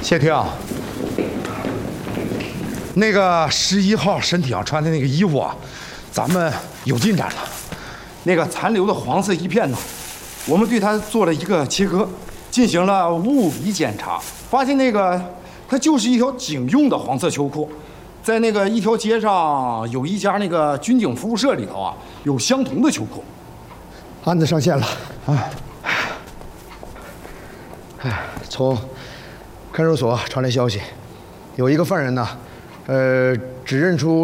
谢霆，那个11号身体上穿的那个衣服啊，咱们有进展了。那个残留的黄色一片呢，我们对它做了一个切割，进行了物理检查，发现那个它就是一条警用的黄色秋裤，在那个一条街上有一家那个军警服务社里头啊，有相同的秋裤。 案子上线了。从看守所传来消息，有一个犯人呢，只认出